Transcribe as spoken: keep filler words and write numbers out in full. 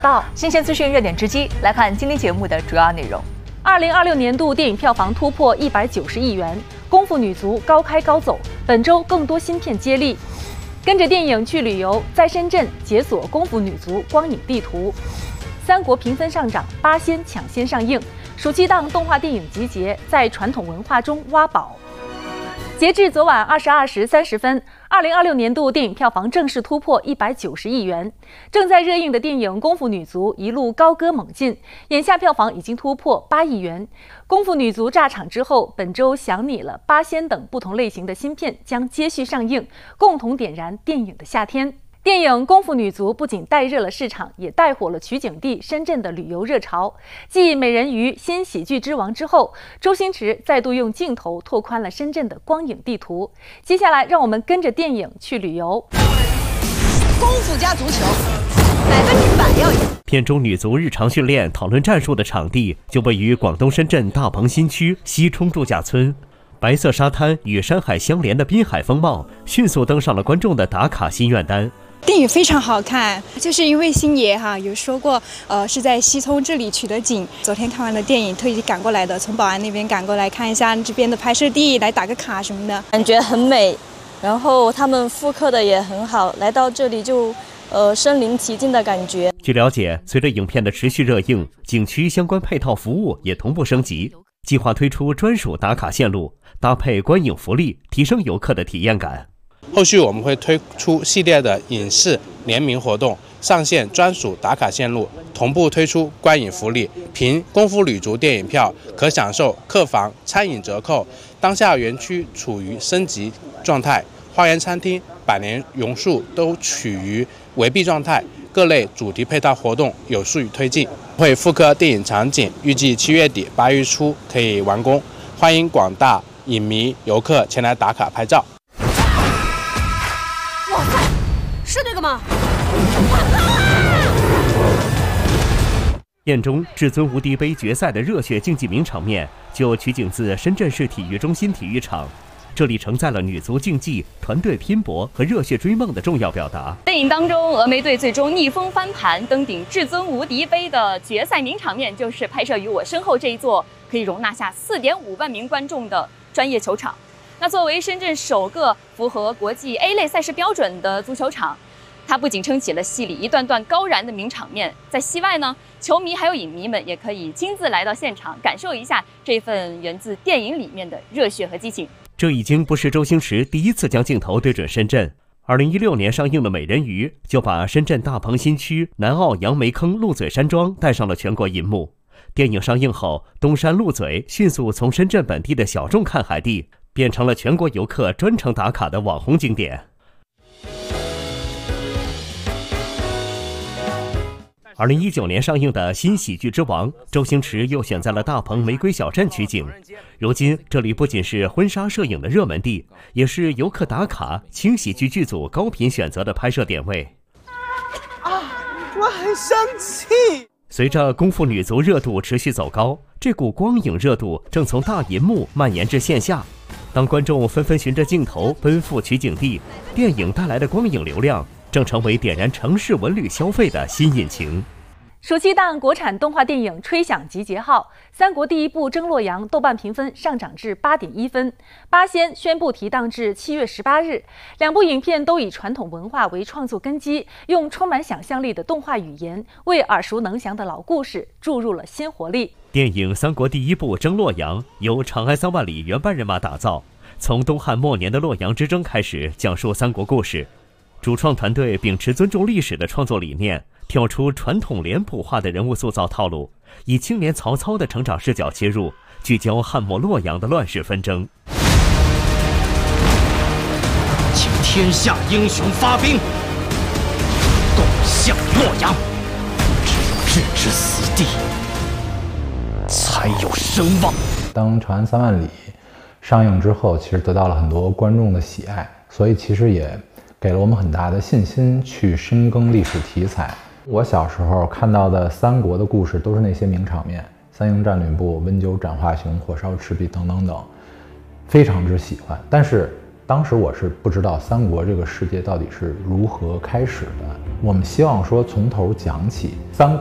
到新鲜资讯热点直击，来看今天节目的主要内容。二零二六年度电影票房突破一百九十亿元，功夫女足高开高走，本周更多新片接力。跟着电影去旅游，在深圳解锁功夫女足光影地图。三国评分上涨，八仙抢先上映，暑期档动画电影集结，在传统文化中挖宝。截至昨晚二十二时三十分，二零二六年度电影票房正式突破一百九十亿元。正在热映的电影《功夫女足》一路高歌猛进，眼下票房已经突破八亿元。功夫女足炸场之后，本周《想你了》《八仙》等不同类型的新片将接续上映，共同点燃电影的夏天。电影《功夫女足》不仅带热了市场，也带火了取景地深圳的旅游热潮。继《美人鱼》《新喜剧之王》之后，周星驰再度用镜头拓宽了深圳的光影地图。接下来，让我们跟着电影去旅游。 功夫加足球，百分之百要赢。 片中女足日常训练、讨论战术的场地就位于广东深圳大鹏新区西冲度假村。白色沙滩与山海相连的滨海风貌，迅速登上了观众的打卡心愿单。 电影非常好看，就是因为星爷哈有说过，呃是在西冲这里取的景。昨天看完了电影，特意赶过来的，从宝安那边赶过来看一下这边的拍摄地，来打个卡什么的， 感觉很美。然后他们复刻的也很好，来到这里就呃身临其境的感觉。 据了解，随着影片的持续热映，景区相关配套服务也同步升级，计划推出专属打卡线路，搭配观影福利，提升游客的体验感。 后续我们会推出系列的影视联名活动，上线专属打卡线路，同步推出观影福利。凭功夫女足电影票可享受客房、餐饮折扣。当下园区处于升级状态，花园餐厅、百年榕树都处于围闭状态，各类主题配套活动有序推进，会复刻电影场景，预计七月底八月初可以完工。欢迎广大影迷游客前来打卡拍照。 哇塞，是那个吗？ 片中至尊无敌杯决赛的热血竞技名场面就取景自深圳市体育中心体育场，这里承载了女足竞技、团队拼搏和热血追梦的重要表达。 电影当中，峨眉队最终逆风翻盘，登顶至尊无敌杯的决赛名场面，就是拍摄于我身后这一座可以容纳下 四点五万名观众的专业球场。那作为深圳首个符合国际 A 类赛事标准的足球场，它不仅撑起了戏里一段段高燃的名场面，在戏外呢，球迷还有影迷们也可以亲自来到现场，感受一下这份源自电影里面的热血和激情。 这已经不是周星驰第一次将镜头对准深圳。二零一六年上映的《美人鱼》就把深圳大鹏新区南澳杨梅坑鹿嘴山庄带上了全国银幕。电影上映后，东山鹿嘴迅速从深圳本地的小众看海地，变成了全国游客专程打卡的网红景点。二零一九年上映的《新喜剧之王》，周星驰又选在了大鹏玫瑰小镇取景。如今，这里不仅是婚纱摄影的热门地，也是游客打卡、轻喜剧剧组高频选择的拍摄点位。 啊，我很生气。 随着功夫女足热度持续走高，这股光影热度正从大银幕蔓延至线下。当观众纷纷循着镜头奔赴取景地，电影带来的光影流量正成为点燃城市文旅消费的新引擎。 暑期档国产动画电影《吹响集结号》，三国第一部争洛阳豆瓣评分上涨至 八点一分，八仙宣布提档至七月十八日。两部影片都以传统文化为创作根基，用充满想象力的动画语言，为耳熟能详的老故事注入了新活力。 电影《三国第一部争洛阳》由长安三万里原班人马打造，从东汉末年的洛阳之争开始，讲述三国故事。主创团队秉持尊重历史的创作理念，跳出传统脸谱化的人物塑造套路，以青年曹操的成长视角切入，聚焦汉末洛阳的乱世纷争。 请天下英雄发兵，攻向洛阳。只有置之死地，才有声望。 当《长安三万里》上映之后，其实得到了很多观众的喜爱，所以其实也给了我们很大的信心去深耕历史题材。我小时候看到的三国的故事都是那些名场面，三英战吕布、温酒斩华雄、火烧赤壁等等等，非常之喜欢。但是当时我是不知道三国这个世界到底是如何开始的。我们希望说从头讲起，三